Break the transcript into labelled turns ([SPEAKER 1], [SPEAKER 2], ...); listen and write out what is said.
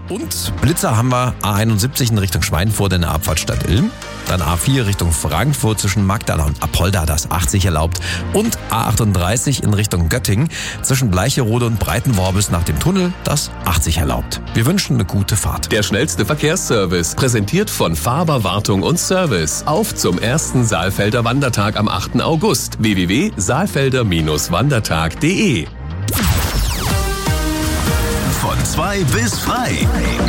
[SPEAKER 1] Und Blitzer haben wir A71 in Richtung Schweinfurt in der Abfahrt Stadt Ilm. Dann A4 Richtung Frankfurt zwischen Magdala und Apolda, das 80 erlaubt. Und A38 in Richtung Göttingen zwischen Bleicherode und Breitenworbis nach dem Tunnel, das 80 erlaubt. Wir wünschen eine gute Fahrt.
[SPEAKER 2] Der schnellste Verkehrsservice, präsentiert von Faber Wartung und Service. Auf zum ersten Saalfelder Wandertag am 8. August. www.saalfelder-wandertag.de.
[SPEAKER 3] Von 2 bis frei.